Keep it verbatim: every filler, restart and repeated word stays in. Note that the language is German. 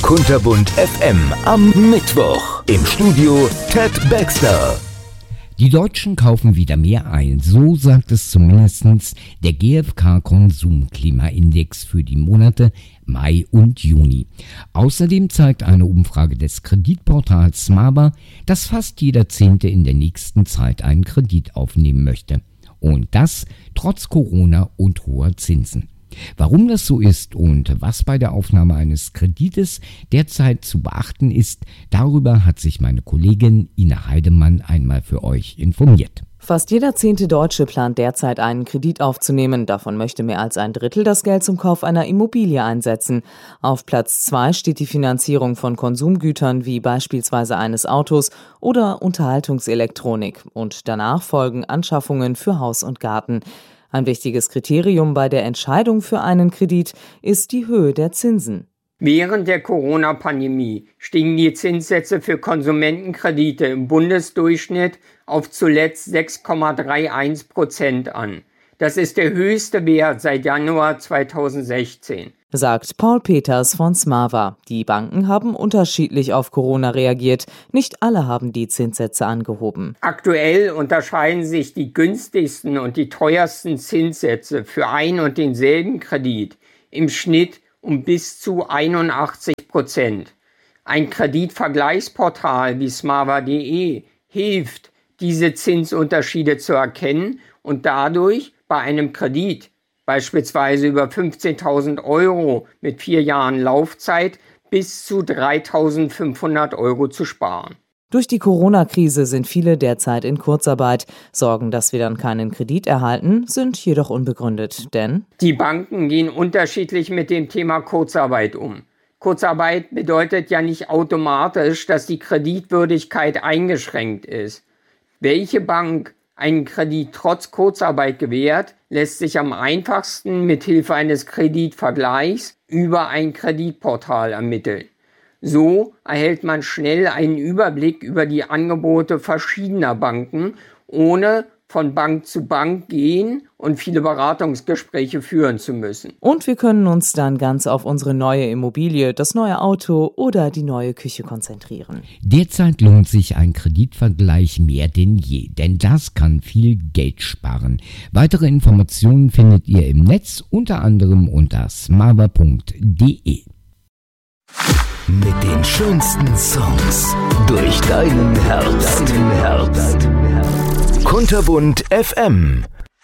Kunterbunt F M am Mittwoch. Im Studio Ted Baxter. Die Deutschen kaufen wieder mehr ein, so sagt es zumindest der G f K-Konsum-Klimaindex für die Monate Mai und Juni. Außerdem zeigt eine Umfrage des Kreditportals Smava, dass fast jeder Zehnte in der nächsten Zeit einen Kredit aufnehmen möchte. Und das trotz Corona und hoher Zinsen. Warum das so ist und was bei der Aufnahme eines Kredites derzeit zu beachten ist, darüber hat sich meine Kollegin Ina Heidemann einmal für euch informiert. Fast jeder zehnte Deutsche plant derzeit einen Kredit aufzunehmen. Davon möchte mehr als ein Drittel das Geld zum Kauf einer Immobilie einsetzen. Auf Platz zwei steht die Finanzierung von Konsumgütern wie beispielsweise eines Autos oder Unterhaltungselektronik. Und danach folgen Anschaffungen für Haus und Garten. Ein wichtiges Kriterium bei der Entscheidung für einen Kredit ist die Höhe der Zinsen. Während der Corona-Pandemie stiegen die Zinssätze für Konsumentenkredite im Bundesdurchschnitt auf zuletzt sechs Komma einunddreißig Prozent an. Das ist der höchste Wert seit Januar zweitausendsechzehn. Sagt Paul Peters von Smava. Die Banken haben unterschiedlich auf Corona reagiert. Nicht alle haben die Zinssätze angehoben. Aktuell unterscheiden sich die günstigsten und die teuersten Zinssätze für ein und denselben Kredit im Schnitt um bis zu einundachtzig Prozent. Ein Kreditvergleichsportal wie smava punkt de hilft, diese Zinsunterschiede zu erkennen und dadurch bei einem Kredit, beispielsweise über fünfzehntausend Euro mit vier Jahren Laufzeit, bis zu dreitausendfünfhundert Euro zu sparen. Durch die Corona-Krise sind viele derzeit in Kurzarbeit. Sorgen, dass wir dann keinen Kredit erhalten, sind jedoch unbegründet, denn die Banken gehen unterschiedlich mit dem Thema Kurzarbeit um. Kurzarbeit bedeutet ja nicht automatisch, dass die Kreditwürdigkeit eingeschränkt ist. Welche Bank einen Kredit trotz Kurzarbeit gewährt, lässt sich am einfachsten mit Hilfe eines Kreditvergleichs über ein Kreditportal ermitteln. So erhält man schnell einen Überblick über die Angebote verschiedener Banken, ohne von Bank zu Bank gehen und viele Beratungsgespräche führen zu müssen. Und wir können uns dann ganz auf unsere neue Immobilie, das neue Auto oder die neue Küche konzentrieren. Derzeit lohnt sich ein Kreditvergleich mehr denn je, denn das kann viel Geld sparen. Weitere Informationen findet ihr im Netz, unter anderem unter smava punkt de. Mit den schönsten Songs durch deinen Herz. Deinen Herz. Kunterbunt F M.